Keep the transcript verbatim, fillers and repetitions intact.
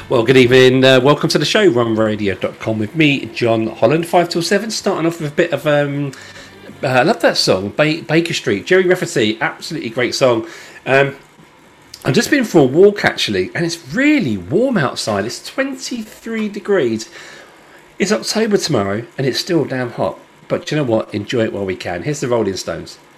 Well, good evening. Uh, welcome to the show, rum radio dot com, with me, John Holland, five till seven. Starting off with a bit of, um, uh, I love that song, ba- Baker Street. Jerry Rafferty, absolutely great song. Um, I've just been for a walk, actually, and it's really warm outside. It's twenty-three degrees. It's October tomorrow, and it's still damn hot. But you know what? Enjoy it while we can. Here's the Rolling Stones.